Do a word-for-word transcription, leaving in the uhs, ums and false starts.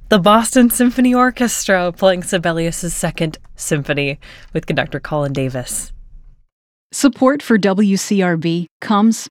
the Boston Symphony Orchestra playing Sibelius' Second Symphony with conductor Colin Davis. Support for W C R B comes